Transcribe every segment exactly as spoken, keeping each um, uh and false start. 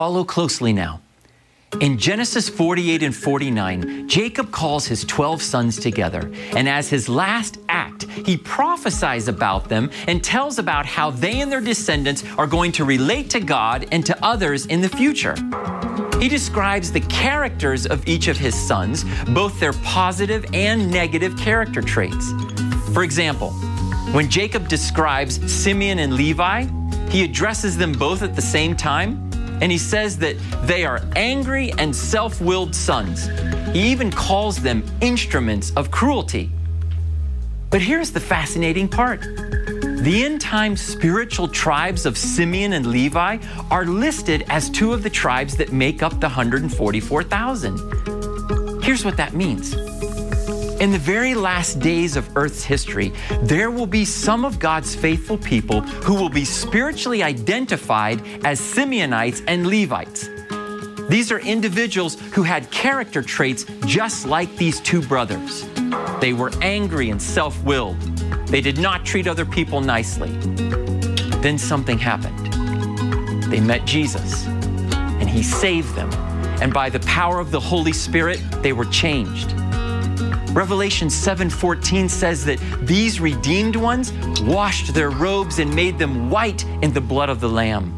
Follow closely now. In Genesis forty-eight and forty-nine, Jacob calls his twelve sons together, and as his last act, he prophesies about them and tells about how they and their descendants are going to relate to God and to others in the future. He describes the characters of each of his sons, both their positive and negative character traits. For example, when Jacob describes Simeon and Levi, he addresses them both at the same time, and he says that they are angry and self-willed sons. He even calls them instruments of cruelty. But here's the fascinating part. The end-time spiritual tribes of Simeon and Levi are listed as two of the tribes that make up the one hundred forty-four thousand. Here's what that means. In the very last days of Earth's history, there will be some of God's faithful people who will be spiritually identified as Simeonites and Levites. These are individuals who had character traits just like these two brothers. They were angry and self-willed. They did not treat other people nicely. Then something happened. They met Jesus, and he saved them. And by the power of the Holy Spirit, they were changed. Revelation seven fourteen says that these redeemed ones washed their robes and made them white in the blood of the Lamb.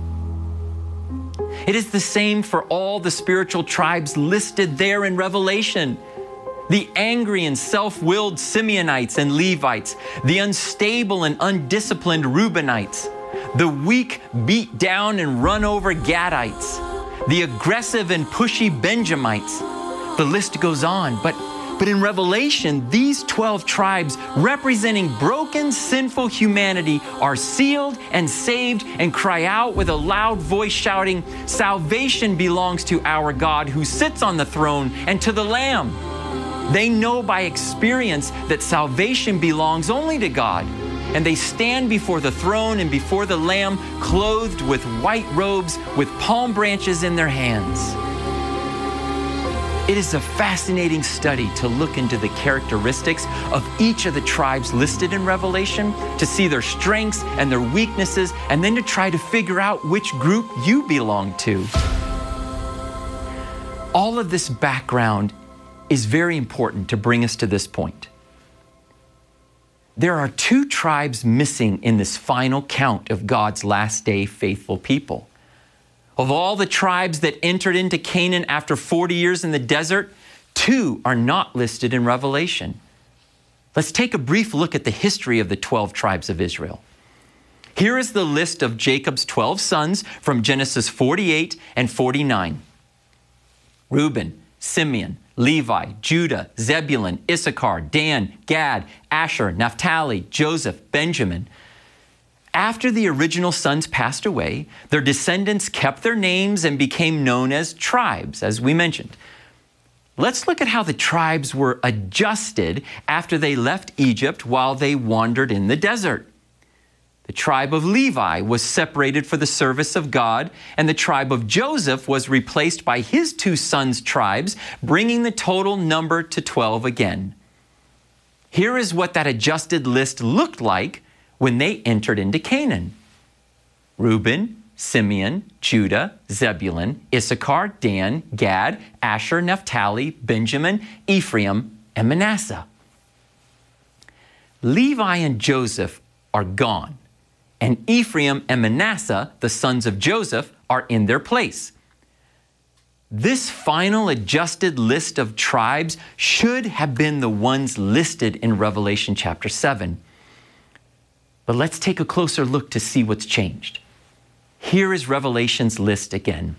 It is the same for all the spiritual tribes listed there in Revelation. The angry and self-willed Simeonites and Levites, the unstable and undisciplined Reubenites, the weak, beat down and run over Gadites, the aggressive and pushy Benjamites. The list goes on, but But in Revelation, these twelve tribes representing broken, sinful humanity are sealed and saved and cry out with a loud voice shouting, "Salvation belongs to our God who sits on the throne and to the Lamb." They know by experience that salvation belongs only to God, and they stand before the throne and before the Lamb clothed with white robes with palm branches in their hands. It is a fascinating study to look into the characteristics of each of the tribes listed in Revelation, to see their strengths and their weaknesses, and then to try to figure out which group you belong to. All of this background is very important to bring us to this point. There are two tribes missing in this final count of God's last day faithful people. Of all the tribes that entered into Canaan after forty years in the desert, two are not listed in Revelation. Let's take a brief look at the history of the twelve tribes of Israel. Here is the list of Jacob's twelve sons from Genesis forty-eight and forty-nine. Reuben, Simeon, Levi, Judah, Zebulun, Issachar, Dan, Gad, Asher, Naphtali, Joseph, Benjamin. After the original sons passed away, their descendants kept their names and became known as tribes, as we mentioned. Let's look at how the tribes were adjusted after they left Egypt while they wandered in the desert. The tribe of Levi was separated for the service of God, and the tribe of Joseph was replaced by his two sons' tribes, bringing the total number to twelve again. Here is what that adjusted list looked like when they entered into Canaan. Reuben, Simeon, Judah, Zebulun, Issachar, Dan, Gad, Asher, Naphtali, Benjamin, Ephraim, and Manasseh. Levi and Joseph are gone, and Ephraim and Manasseh, the sons of Joseph, are in their place. This final adjusted list of tribes should have been the ones listed in Revelation chapter seven. But let's take a closer look to see what's changed. Here is Revelation's list again.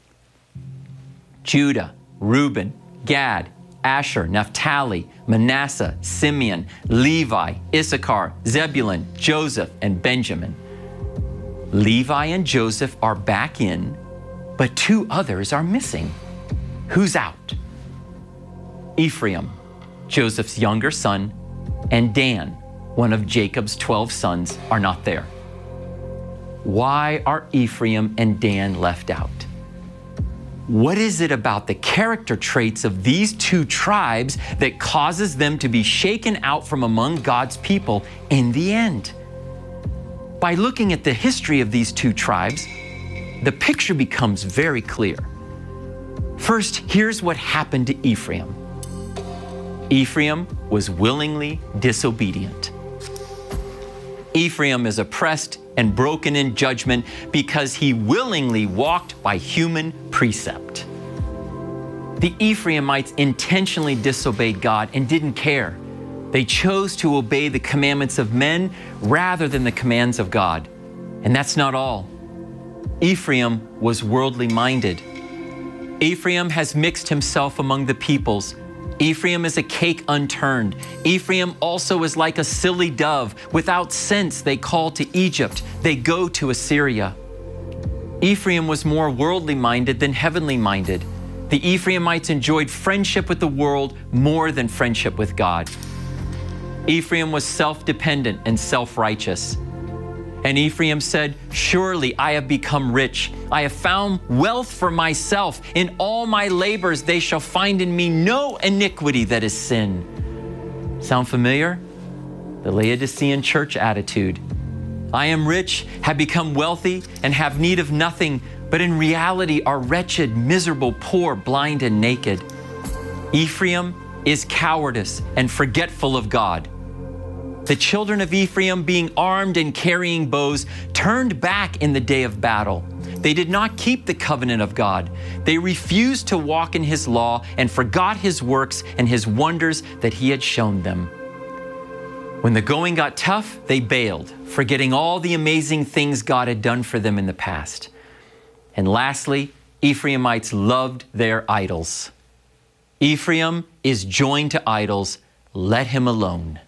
Judah, Reuben, Gad, Asher, Naphtali, Manasseh, Simeon, Levi, Issachar, Zebulun, Joseph, and Benjamin. Levi and Joseph are back in, but two others are missing. Who's out? Ephraim, Joseph's younger son, and Dan, one of Jacob's twelve sons, are not there. Why are Ephraim and Dan left out? What is it about the character traits of these two tribes that causes them to be shaken out from among God's people in the end? By looking at the history of these two tribes, the picture becomes very clear. First, here's what happened to Ephraim. Ephraim was willingly disobedient. Ephraim is oppressed and broken in judgment because he willingly walked by human precept. The Ephraimites intentionally disobeyed God and didn't care. They chose to obey the commandments of men rather than the commands of God. And that's not all. Ephraim was worldly minded. Ephraim has mixed himself among the peoples. Ephraim is a cake unturned. Ephraim also is like a silly dove. Without sense, they call to Egypt. They go to Assyria. Ephraim was more worldly minded than heavenly minded. The Ephraimites enjoyed friendship with the world more than friendship with God. Ephraim was self-dependent and self-righteous. And Ephraim said, "Surely I have become rich. I have found wealth for myself. In all my labors they shall find in me no iniquity that is sin." Sound familiar? The Laodicean church attitude. I am rich, have become wealthy, and have need of nothing, but in reality are wretched, miserable, poor, blind, and naked. Ephraim is cowardice and forgetful of God. The children of Ephraim, being armed and carrying bows, turned back in the day of battle. They did not keep the covenant of God. They refused to walk in His law and forgot His works and His wonders that He had shown them. When the going got tough, they bailed, forgetting all the amazing things God had done for them in the past. And lastly, Ephraimites loved their idols. Ephraim is joined to idols. Let him alone.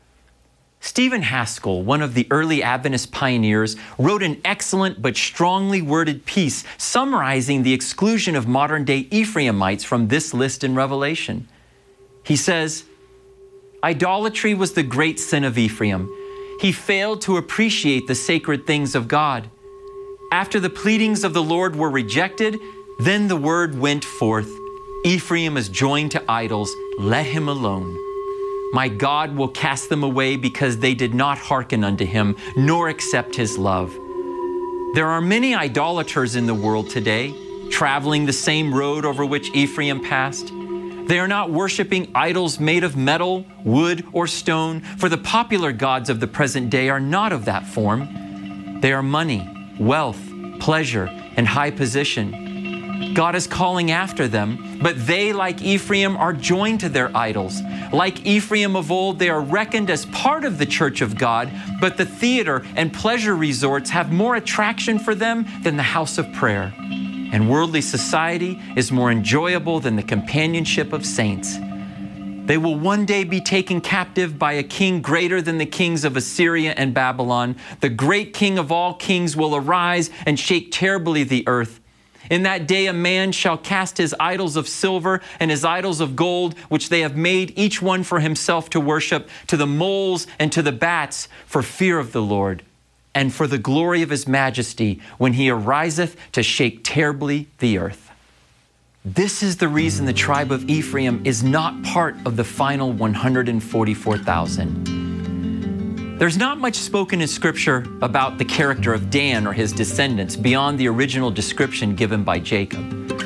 Stephen Haskell, one of the early Adventist pioneers, wrote an excellent but strongly worded piece summarizing the exclusion of modern-day Ephraimites from this list in Revelation. He says, "Idolatry was the great sin of Ephraim. He failed to appreciate the sacred things of God. After the pleadings of the Lord were rejected, then the word went forth, 'Ephraim is joined to idols, let him alone. My God will cast them away because they did not hearken unto Him, nor accept His love.'" There are many idolaters in the world today, traveling the same road over which Ephraim passed. They are not worshiping idols made of metal, wood, or stone, for the popular gods of the present day are not of that form. They are money, wealth, pleasure, and high position. God is calling after them, but they, like Ephraim, are joined to their idols. Like Ephraim of old, they are reckoned as part of the church of God, but the theater and pleasure resorts have more attraction for them than the house of prayer. And worldly society is more enjoyable than the companionship of saints. They will one day be taken captive by a king greater than the kings of Assyria and Babylon. The great King of all kings will arise and shake terribly the earth. In that day a man shall cast his idols of silver and his idols of gold, which they have made each one for himself to worship, to the moles and to the bats, for fear of the Lord, and for the glory of His majesty, when He ariseth to shake terribly the earth. This is the reason the tribe of Ephraim is not part of the final one hundred forty-four thousand. There's not much spoken in Scripture about the character of Dan or his descendants beyond the original description given by Jacob.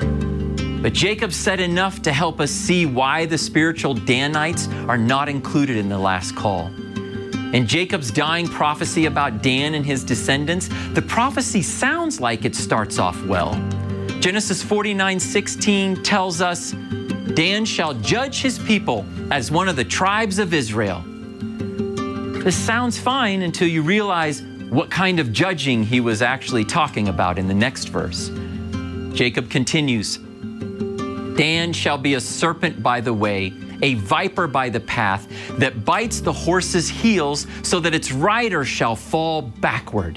But Jacob said enough to help us see why the spiritual Danites are not included in the last call. In Jacob's dying prophecy about Dan and his descendants, the prophecy sounds like it starts off well. Genesis forty-nine sixteen tells us, "Dan shall judge his people as one of the tribes of Israel." This sounds fine until you realize what kind of judging he was actually talking about in the next verse. Jacob continues, "Dan shall be a serpent by the way, a viper by the path, that bites the horse's heels so that its rider shall fall backward."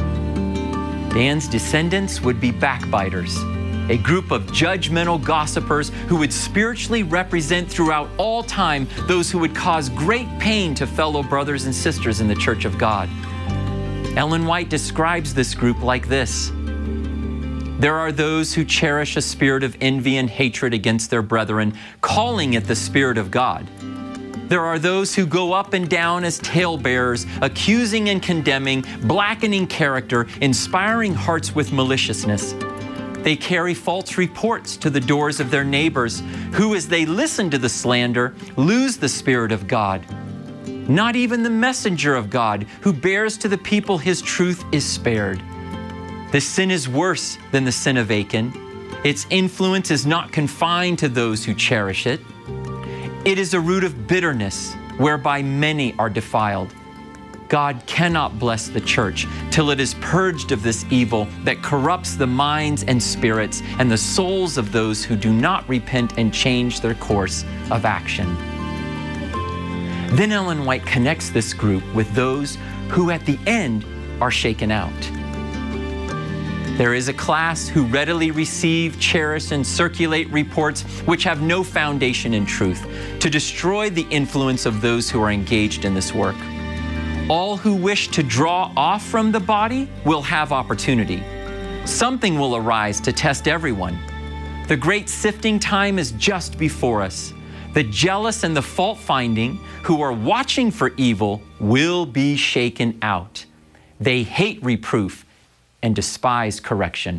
Dan's descendants would be backbiters, a group of judgmental gossipers who would spiritually represent throughout all time those who would cause great pain to fellow brothers and sisters in the church of God. Ellen White describes this group like this: "There are those who cherish a spirit of envy and hatred against their brethren, calling it the Spirit of God. There are those who go up and down as talebearers, accusing and condemning, blackening character, inspiring hearts with maliciousness. They carry false reports to the doors of their neighbors, who, as they listen to the slander, lose the Spirit of God. Not even the messenger of God, who bears to the people his truth, is spared. This sin is worse than the sin of Achan. Its influence is not confined to those who cherish it. It is a root of bitterness, whereby many are defiled. God cannot bless the church till it is purged of this evil that corrupts the minds and spirits and the souls of those who do not repent and change their course of action. Then Ellen White connects this group with those who at the end are shaken out. There is a class who readily receive, cherish, and circulate reports which have no foundation in truth, to destroy the influence of those who are engaged in this work. All who wish to draw off from the body will have opportunity. Something will arise to test everyone. The great sifting time is just before us. The jealous and the fault-finding who are watching for evil will be shaken out. They hate reproof and despise correction.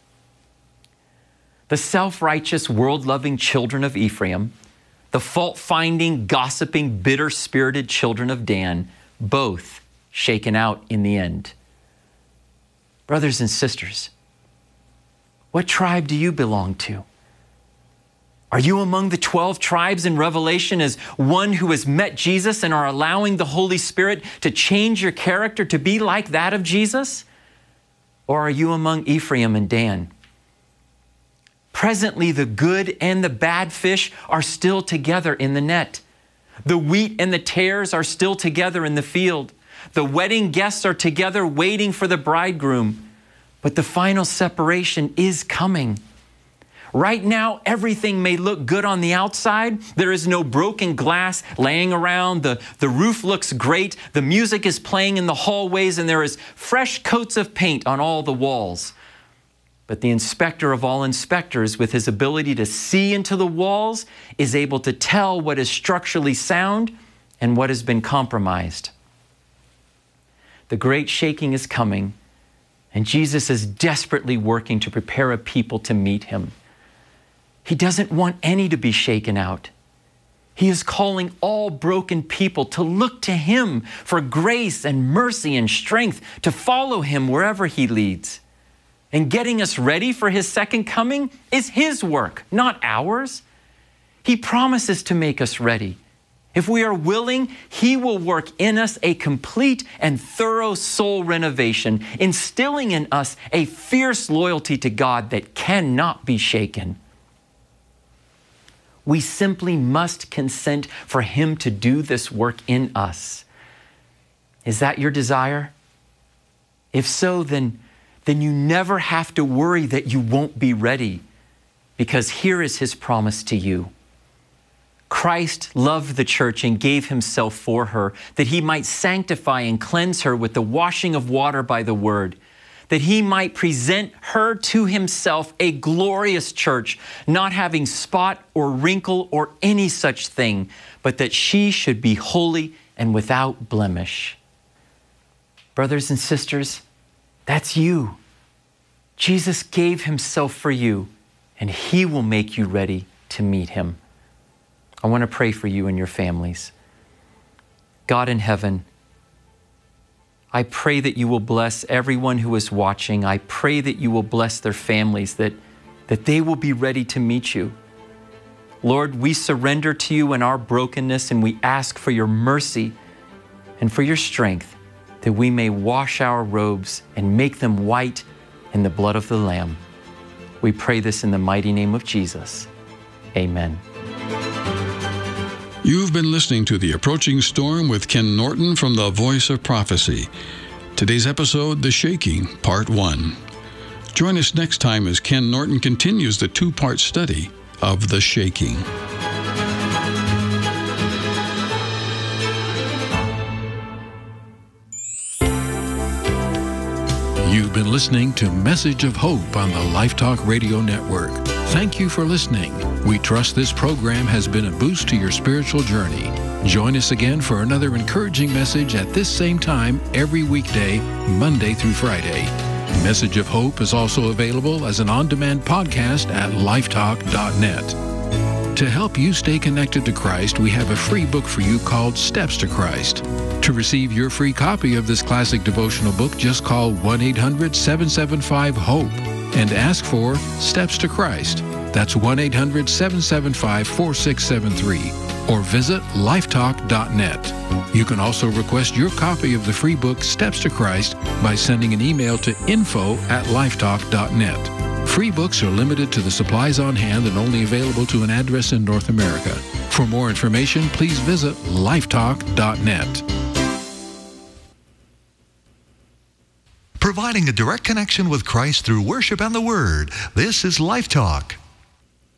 The self-righteous, world-loving children of Ephraim, the fault-finding, gossiping, bitter-spirited children of Dan, both shaken out in the end. Brothers and sisters, what tribe do you belong to? Are you among the twelve tribes in Revelation as one who has met Jesus and are allowing the Holy Spirit to change your character to be like that of Jesus? Or are you among Ephraim and Dan? Presently, the good and the bad fish are still together in the net. The wheat and the tares are still together in the field. The wedding guests are together waiting for the bridegroom. But the final separation is coming. Right now, everything may look good on the outside. There is no broken glass laying around. The, the roof looks great. The music is playing in the hallways, and there is fresh coats of paint on all the walls. But the inspector of all inspectors, with his ability to see into the walls, is able to tell what is structurally sound and what has been compromised. The great shaking is coming, and Jesus is desperately working to prepare a people to meet him. He doesn't want any to be shaken out. He is calling all broken people to look to him for grace and mercy and strength to follow him wherever he leads. And getting us ready for his second coming is his work, not ours. He promises to make us ready. If we are willing, he will work in us a complete and thorough soul renovation, instilling in us a fierce loyalty to God that cannot be shaken. We simply must consent for him to do this work in us. Is that your desire? If so, then, then you never have to worry that you won't be ready, because here is his promise to you. Christ loved the church and gave himself for her, that he might sanctify and cleanse her with the washing of water by the word, that he might present her to himself a glorious church, not having spot or wrinkle or any such thing, but that she should be holy and without blemish. Brothers and sisters, that's you. Jesus gave himself for you, and he will make you ready to meet him. I want to pray for you and your families. God in heaven, I pray that you will bless everyone who is watching. I pray that you will bless their families, that, that they will be ready to meet you. Lord, we surrender to you in our brokenness, and we ask for your mercy and for your strength, that we may wash our robes and make them white in the blood of the Lamb. We pray this in the mighty name of Jesus. Amen. You've been listening to The Approaching Storm with Ken Norton from The Voice of Prophecy. Today's episode, The Shaking, Part one. Join us next time as Ken Norton continues the two-part study of The Shaking. You've been listening to Message of Hope on the Life Talk Radio Network. Thank you for listening. We trust this program has been a boost to your spiritual journey. Join us again for another encouraging message at this same time every weekday, Monday through Friday. Message of Hope is also available as an on-demand podcast at lifetalk dot net. To help you stay connected to Christ, we have a free book for you called Steps to Christ. To receive your free copy of this classic devotional book, just call one eight hundred seven seven five HOPE and ask for Steps to Christ. That's one eight hundred seven seven five four six seven three. Or visit lifetalk dot net. You can also request your copy of the free book Steps to Christ by sending an email to info at lifetalk dot net. Free books are limited to the supplies on hand and only available to an address in North America. For more information, please visit lifetalk dot net. Providing a direct connection with Christ through worship and the Word. This is Life Talk.